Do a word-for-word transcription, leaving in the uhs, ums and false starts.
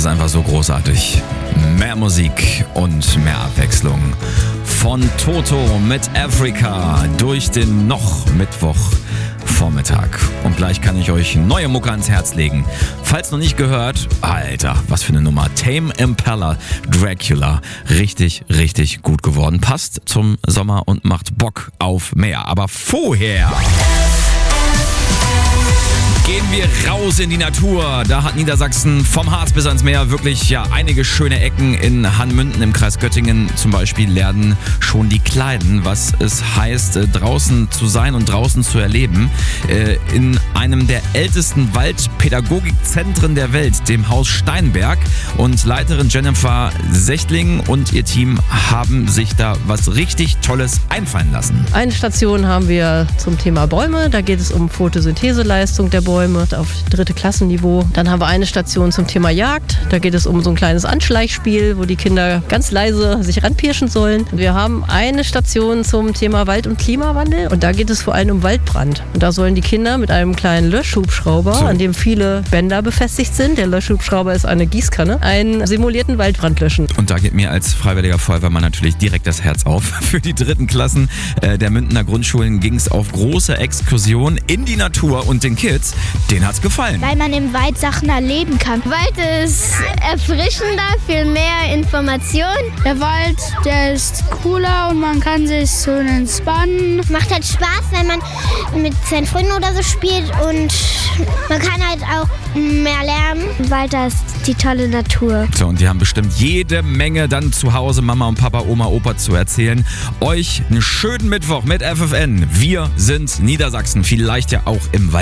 einfach so großartig. Mehr Musik und mehr Abwechslung. Von Toto mit Africa durch den noch Mittwochvormittag. Und gleich kann ich euch neue Mucke ans Herz legen. Falls noch nicht gehört, Alter, was für eine Nummer. Tame Impala, Dracula. Richtig, richtig gut geworden. Passt zum Sommer und macht Bock auf mehr. Aber vorher gehen wir raus in die Natur. Da hat Niedersachsen vom Harz bis ans Meer wirklich ja einige schöne Ecken. In Hanmünden im Kreis Göttingen zum Beispiel lernen schon die Kleinen, was es heißt, draußen zu sein und draußen zu erleben. In einem der ältesten Waldpädagogikzentren der Welt, dem Haus Steinberg. Und Leiterin Jennifer Sechtling und ihr Team haben sich da was richtig Tolles einfallen lassen. Eine Station haben wir zum Thema Bäume. Da geht es um Photosyntheseleistung der Bäume auf dritte Klassenniveau. Dann haben wir eine Station zum Thema Jagd. Da geht es um so ein kleines Anschleichspiel, wo die Kinder ganz leise sich ranpirschen sollen. Und wir haben eine Station zum Thema Wald- und Klimawandel. Und da geht es vor allem um Waldbrand. Und da sollen die Kinder mit einem kleinen Löschhubschrauber, so, an dem viele Bänder befestigt sind, der Löschhubschrauber ist eine Gießkanne, einen simulierten Waldbrand löschen. Und da geht mir als freiwilliger Feuerwehrmann natürlich direkt das Herz auf. Für die dritten Klassen der Mündener Grundschulen ging es auf große Exkursion in die Natur und den Kids, denen hat's gefallen. Weil man im Wald Sachen erleben kann. Wald ist erfrischender, viel mehr Informationen. Der Wald, der ist cooler und man kann sich so entspannen. Macht halt Spaß, wenn man mit seinen Freunden oder so spielt und man kann halt auch mehr lernen. Im Wald, da ist die tolle Natur. So, und die haben bestimmt jede Menge dann zu Hause Mama und Papa, Oma, Opa zu erzählen. Euch einen schönen Mittwoch mit F F N. Wir sind Niedersachsen, vielleicht ja auch im Wald.